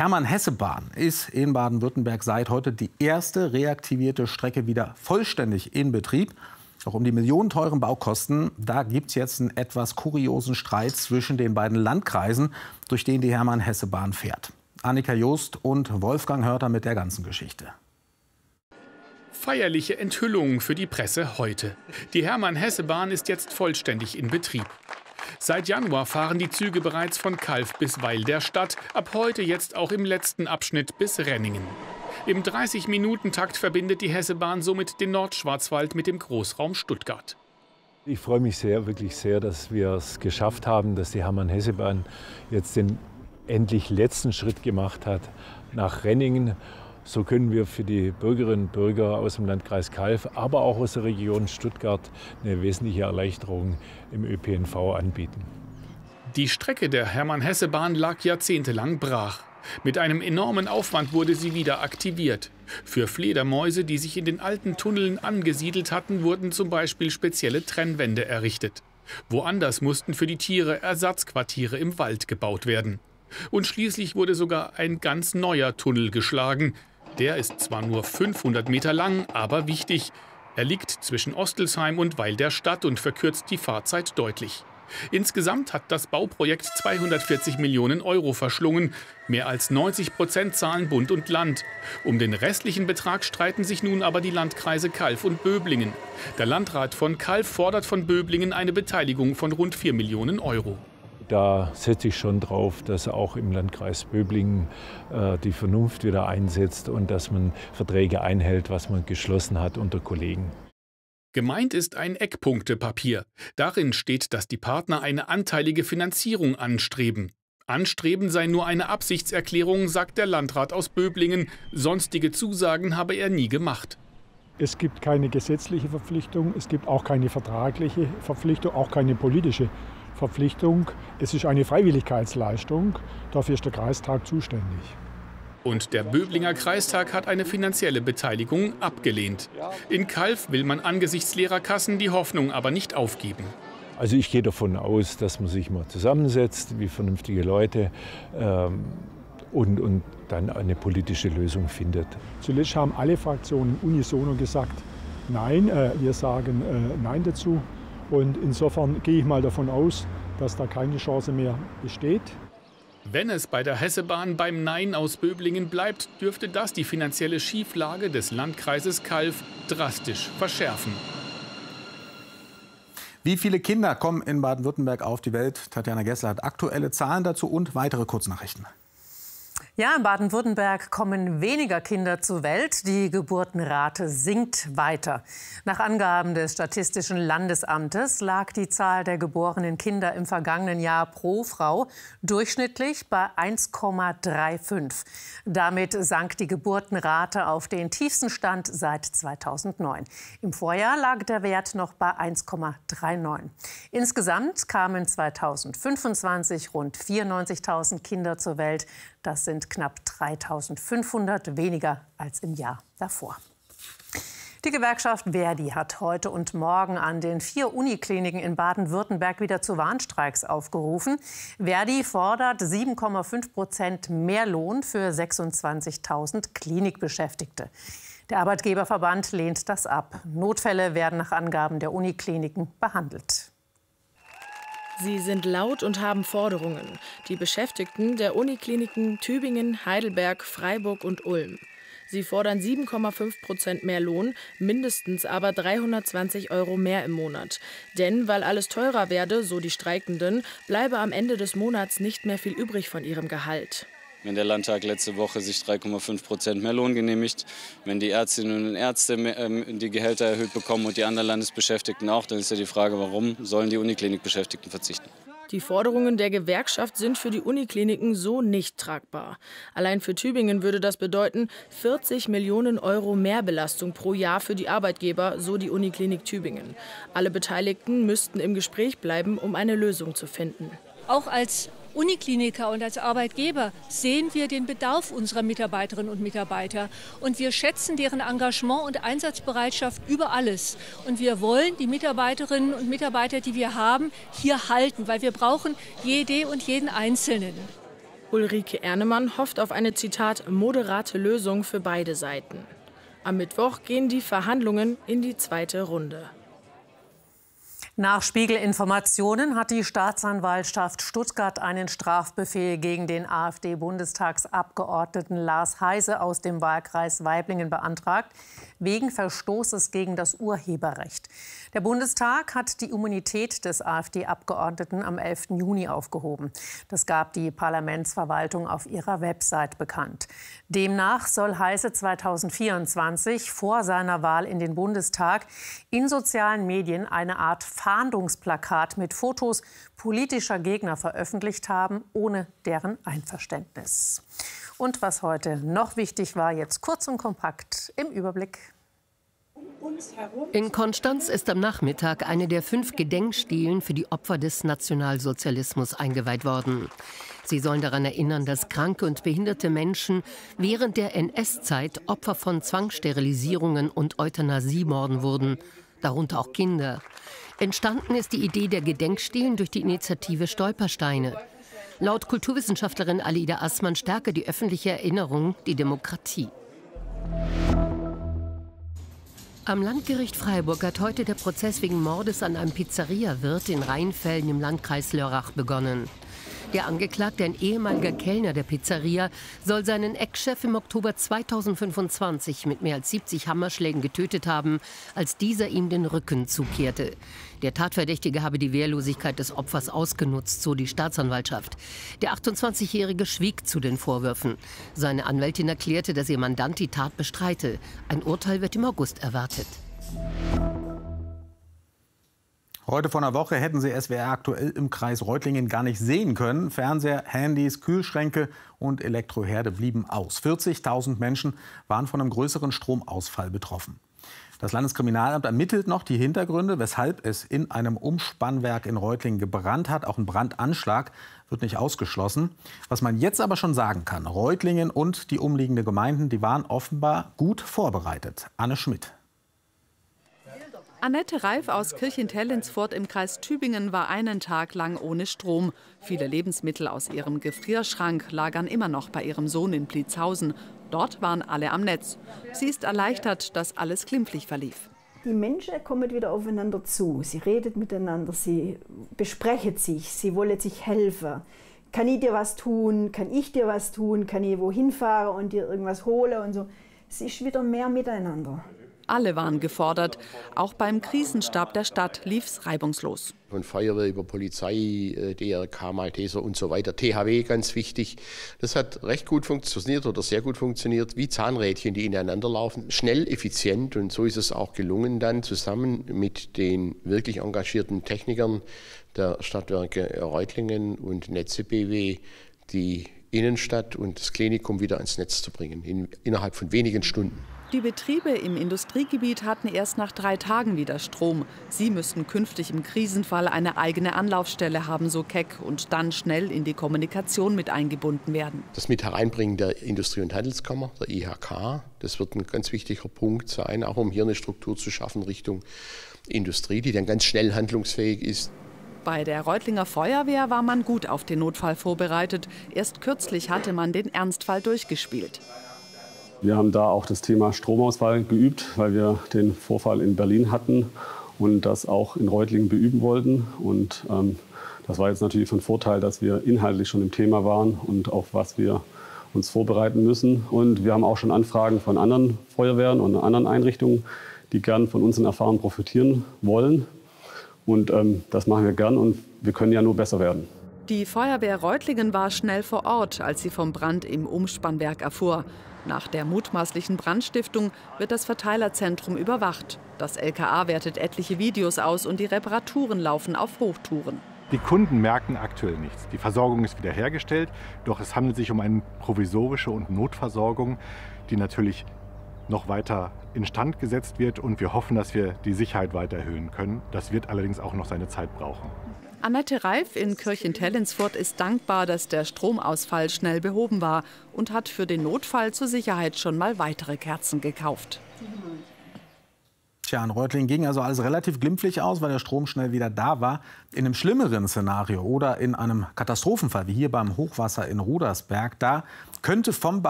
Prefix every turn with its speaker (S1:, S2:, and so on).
S1: Hermann-Hesse-Bahn ist in Baden-Württemberg seit heute die erste reaktivierte Strecke wieder vollständig in Betrieb. Auch um die millionenteuren Baukosten, da gibt es jetzt einen etwas kuriosen Streit zwischen den beiden Landkreisen, durch den die Hermann-Hesse-Bahn fährt. Annika Joost und Wolfgang Hörter mit der ganzen Geschichte.
S2: Feierliche Enthüllung für die Presse heute. Die Hermann-Hesse-Bahn ist jetzt vollständig in Betrieb. Seit Januar fahren die Züge bereits von Calw bis Weil der Stadt, ab heute jetzt auch im letzten Abschnitt bis Renningen. Im 30-Minuten-Takt verbindet die Hesse-Bahn somit den Nordschwarzwald mit dem Großraum Stuttgart.
S3: Ich freue mich sehr, wirklich sehr, dass wir es geschafft haben, dass die Hermann-Hesse-Bahn jetzt den endlich letzten Schritt gemacht hat nach Renningen. So können wir für die Bürgerinnen und Bürger aus dem Landkreis Calw, aber auch aus der Region Stuttgart eine wesentliche Erleichterung im ÖPNV anbieten.
S2: Die Strecke der Hermann-Hesse-Bahn lag jahrzehntelang brach. Mit einem enormen Aufwand wurde sie wieder aktiviert. Für Fledermäuse, die sich in den alten Tunneln angesiedelt hatten, wurden zum Beispiel spezielle Trennwände errichtet. Woanders mussten für die Tiere Ersatzquartiere im Wald gebaut werden. Und schließlich wurde sogar ein ganz neuer Tunnel geschlagen. Der ist zwar nur 500 Meter lang, aber wichtig. Er liegt zwischen Ostelsheim und Weil der Stadt und verkürzt die Fahrzeit deutlich. Insgesamt hat das Bauprojekt 240 Millionen Euro verschlungen. Mehr als 90% zahlen Bund und Land. Um den restlichen Betrag streiten sich nun aber die Landkreise Calw und Böblingen. Der Landrat von Calw fordert von Böblingen eine Beteiligung von rund 4 Millionen Euro.
S3: Da setze ich schon drauf, dass auch im Landkreis Böblingen die Vernunft wieder einsetzt und dass man Verträge einhält, was man geschlossen hat unter Kollegen.
S2: Gemeint ist ein Eckpunktepapier. Darin steht, dass die Partner eine anteilige Finanzierung anstreben. Anstreben sei nur eine Absichtserklärung, sagt der Landrat aus Böblingen. Sonstige Zusagen habe er nie gemacht.
S4: Es gibt keine gesetzliche Verpflichtung, es gibt auch keine vertragliche Verpflichtung, auch keine politische Verpflichtung. Es ist eine Freiwilligkeitsleistung, dafür ist der Kreistag zuständig.
S2: Und der Böblinger Kreistag hat eine finanzielle Beteiligung abgelehnt. In Calw will man angesichts leerer Kassen die Hoffnung aber nicht aufgeben.
S3: Also ich gehe davon aus, dass man sich mal zusammensetzt, wie vernünftige Leute, und dann eine politische Lösung findet.
S4: Zuletzt haben alle Fraktionen unisono gesagt, nein, wir sagen Nein dazu. Und insofern gehe ich mal davon aus, dass da keine Chance mehr besteht.
S2: Wenn es bei der Hesse-Bahn beim Nein aus Böblingen bleibt, dürfte das die finanzielle Schieflage des Landkreises Calw drastisch verschärfen.
S1: Wie viele Kinder kommen in Baden-Württemberg auf die Welt? Tatjana Gessler hat aktuelle Zahlen dazu und weitere Kurznachrichten.
S5: Ja, in Baden-Württemberg kommen weniger Kinder zur Welt. Die Geburtenrate sinkt weiter. Nach Angaben des Statistischen Landesamtes lag die Zahl der geborenen Kinder im vergangenen Jahr pro Frau durchschnittlich bei 1,35. Damit sank die Geburtenrate auf den tiefsten Stand seit 2009. Im Vorjahr lag der Wert noch bei 1,39. Insgesamt kamen 2025 rund 94.000 Kinder zur Welt. Das sind knapp 3.500 weniger als im Jahr davor. Die Gewerkschaft Verdi hat heute und morgen an den 4 Unikliniken in Baden-Württemberg wieder zu Warnstreiks aufgerufen. Verdi fordert 7,5% mehr Lohn für 26.000 Klinikbeschäftigte. Der Arbeitgeberverband lehnt das ab. Notfälle werden nach Angaben der Unikliniken behandelt.
S6: Sie sind laut und haben Forderungen. Die Beschäftigten der Unikliniken Tübingen, Heidelberg, Freiburg und Ulm. Sie fordern 7,5% mehr Lohn, mindestens aber 320 € mehr im Monat. Denn weil alles teurer werde, so die Streikenden, bleibe am Ende des Monats nicht mehr viel übrig von ihrem Gehalt.
S7: Wenn der Landtag letzte Woche sich 3,5% mehr Lohn genehmigt, wenn die Ärztinnen und Ärzte die Gehälter erhöht bekommen und die anderen Landesbeschäftigten auch, dann ist ja die Frage, warum sollen die Uniklinikbeschäftigten verzichten?
S6: Die Forderungen der Gewerkschaft sind für die Unikliniken so nicht tragbar. Allein für Tübingen würde das bedeuten 40 Millionen € Mehrbelastung pro Jahr für die Arbeitgeber, so die Uniklinik Tübingen. Alle Beteiligten müssten im Gespräch bleiben, um eine Lösung zu finden.
S8: Auch als Unikliniker und als Arbeitgeber sehen wir den Bedarf unserer Mitarbeiterinnen und Mitarbeiter. Und wir schätzen deren Engagement und Einsatzbereitschaft über alles. Und wir wollen die Mitarbeiterinnen und Mitarbeiter, die wir haben, hier halten, weil wir brauchen jede und jeden Einzelnen.
S6: Ulrike Ernemann hofft auf eine, Zitat, moderate Lösung für beide Seiten. Am Mittwoch gehen die Verhandlungen in die zweite Runde.
S5: Nach Spiegel-Informationen hat die Staatsanwaltschaft Stuttgart einen Strafbefehl gegen den AfD-Bundestagsabgeordneten Lars Heise aus dem Wahlkreis Waiblingen beantragt, wegen Verstoßes gegen das Urheberrecht. Der Bundestag hat die Immunität des AfD-Abgeordneten am 11. Juni aufgehoben. Das gab die Parlamentsverwaltung auf ihrer Website bekannt. Demnach soll Heise 2024 vor seiner Wahl in den Bundestag in sozialen Medien eine Art Fahndungsplakat mit Fotos politischer Gegner veröffentlicht haben, ohne deren Einverständnis. Und was heute noch wichtig war, jetzt kurz und kompakt im Überblick.
S9: In Konstanz ist am Nachmittag eine der 5 Gedenkstelen für die Opfer des Nationalsozialismus eingeweiht worden. Sie sollen daran erinnern, dass kranke und behinderte Menschen während der NS-Zeit Opfer von Zwangssterilisierungen und Euthanasiemorden wurden, darunter auch Kinder. Entstanden ist die Idee der Gedenkstelen durch die Initiative Stolpersteine. Laut Kulturwissenschaftlerin Alida Assmann stärke die öffentliche Erinnerung die Demokratie. Am Landgericht Freiburg hat heute der Prozess wegen Mordes an einem Pizzeria-Wirt in Rheinfelden im Landkreis Lörrach begonnen. Der Angeklagte, ein ehemaliger Kellner der Pizzeria, soll seinen Ex-Chef im Oktober 2025 mit mehr als 70 Hammerschlägen getötet haben, als dieser ihm den Rücken zukehrte. Der Tatverdächtige habe die Wehrlosigkeit des Opfers ausgenutzt, so die Staatsanwaltschaft. Der 28-Jährige schwieg zu den Vorwürfen. Seine Anwältin erklärte, dass ihr Mandant die Tat bestreite. Ein Urteil wird im August erwartet.
S1: Heute vor einer Woche hätten Sie SWR aktuell im Kreis Reutlingen gar nicht sehen können. Fernseher, Handys, Kühlschränke und Elektroherde blieben aus. 40.000 Menschen waren von einem größeren Stromausfall betroffen. Das Landeskriminalamt ermittelt noch die Hintergründe, weshalb es in einem Umspannwerk in Reutlingen gebrannt hat. Auch ein Brandanschlag wird nicht ausgeschlossen. Was man jetzt aber schon sagen kann, Reutlingen und die umliegenden Gemeinden, die waren offenbar gut vorbereitet. Anne Schmidt.
S10: Annette Reif aus Kirchentellensfurt im Kreis Tübingen war einen Tag lang ohne Strom. Viele Lebensmittel aus ihrem Gefrierschrank lagern immer noch bei ihrem Sohn in Blitzhausen. Dort waren alle am Netz. Sie ist erleichtert, dass alles glimpflich verlief.
S11: Die Menschen kommen wieder aufeinander zu. Sie reden miteinander, sie besprechen sich, sie wollen sich helfen. Kann ich dir was tun? Kann ich dir was tun? Kann ich wohin fahren und dir irgendwas holen? Und so. Es ist wieder mehr miteinander.
S10: Alle waren gefordert. Auch beim Krisenstab der Stadt lief es reibungslos.
S12: Von Feuerwehr über Polizei, DRK, Malteser und so weiter, THW ganz wichtig. Das hat recht gut funktioniert oder sehr gut funktioniert, wie Zahnrädchen, die ineinander laufen. Schnell, effizient, und so ist es auch gelungen, dann zusammen mit den wirklich engagierten Technikern der Stadtwerke Reutlingen und Netze BW die Innenstadt und das Klinikum wieder ans Netz zu bringen, innerhalb von wenigen Stunden.
S10: Die Betriebe im Industriegebiet hatten erst nach 3 Tagen wieder Strom. Sie müssten künftig im Krisenfall eine eigene Anlaufstelle haben, so Keck, und dann schnell in die Kommunikation mit eingebunden werden.
S12: Das mit Hereinbringen der Industrie- und Handelskammer, der IHK, das wird ein ganz wichtiger Punkt sein, auch um hier eine Struktur zu schaffen Richtung Industrie, die dann ganz schnell handlungsfähig ist.
S10: Bei der Reutlinger Feuerwehr war man gut auf den Notfall vorbereitet. Erst kürzlich hatte man den Ernstfall durchgespielt.
S13: Wir haben da auch das Thema Stromausfall geübt, weil wir den Vorfall in Berlin hatten und das auch in Reutlingen beüben wollten. Und das war jetzt natürlich von Vorteil, dass wir inhaltlich schon im Thema waren und auf was wir uns vorbereiten müssen. Und wir haben auch schon Anfragen von anderen Feuerwehren und anderen Einrichtungen, die gern von unseren Erfahrungen profitieren wollen. Und das machen wir gern und wir können ja nur besser werden.
S10: Die Feuerwehr Reutlingen war schnell vor Ort, als sie vom Brand im Umspannwerk erfuhr. Nach der mutmaßlichen Brandstiftung wird das Verteilerzentrum überwacht. Das LKA wertet etliche Videos aus und die Reparaturen laufen auf Hochtouren.
S14: Die Kunden merken aktuell nichts. Die Versorgung ist wiederhergestellt, doch es handelt sich um eine provisorische und Notversorgung, die natürlich noch weiter instand gesetzt wird, und wir hoffen, dass wir die Sicherheit weiter erhöhen können. Das wird allerdings auch noch seine Zeit brauchen.
S10: Annette Reif in Kirchentellensfurt ist dankbar, dass der Stromausfall schnell behoben war und hat für den Notfall zur Sicherheit schon mal weitere Kerzen gekauft.
S1: Tja, in Reutlingen ging also alles relativ glimpflich aus, weil der Strom schnell wieder da war. In einem schlimmeren Szenario oder in einem Katastrophenfall, wie hier beim Hochwasser in Rudersberg, da könnte vom